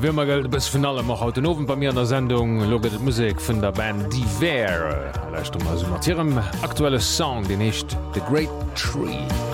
wie man geld bis finale mach haut den ofen bei mir an der Sendung loget Musik vun der Band Divers. Vielleicht um Matthim aktuelle Song den nicht The Great Tree.